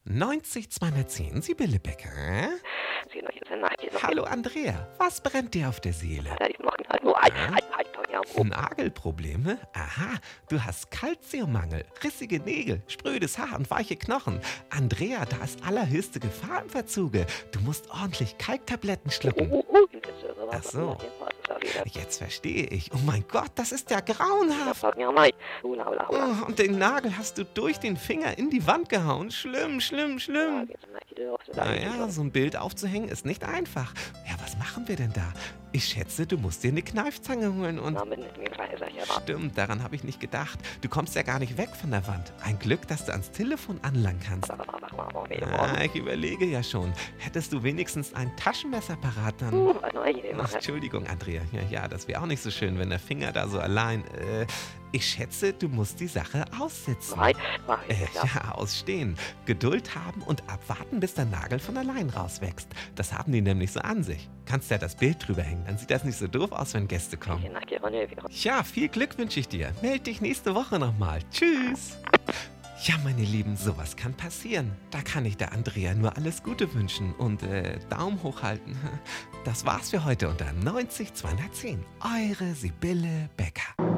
90 210, Sibylle Becker. Hallo Andrea, was brennt dir auf der Seele? Nagelprobleme? Aha, du hast Kalziummangel, rissige Nägel, sprödes Haar und weiche Knochen. Andrea, da ist allerhöchste Gefahr im Verzuge. Du musst ordentlich Kalktabletten schlucken. Ach so, jetzt verstehe ich. Oh mein Gott, das ist ja grauenhaft. Oh, und den Nagel hast du durch den Finger in die Wand gehauen. Schlimm, schlimm, schlimm. Naja, so ein Bild aufzuhängen ist nicht einfach. Ja, was machen wir denn da? Ich schätze, du musst dir eine Kneifzange holen und... Stimmt, daran habe ich nicht gedacht. Du kommst ja gar nicht weg von der Wand. Ein Glück, dass du ans Telefon anlangen kannst. Ich überlege ja schon. Hättest du wenigstens ein Taschenmesser parat, dann... Ach, Entschuldigung, Andrea. Ja, das wäre auch nicht so schön, wenn der Finger da so allein... Ich schätze, du musst die Sache aussitzen. Ja, ausstehen. Geduld haben und abwarten, bis der Nagel von allein rauswächst. Das haben die nämlich so an sich. Kannst ja das Bild drüber hängen, dann sieht das nicht so doof aus, wenn Gäste kommen. Ja, viel Glück wünsche ich dir. Meld dich nächste Woche nochmal. Tschüss. Ja, meine Lieben, sowas kann passieren. Da kann ich der Andrea nur alles Gute wünschen und Daumen hochhalten. Das war's für heute unter 90 210. Eure Sibylle Becker.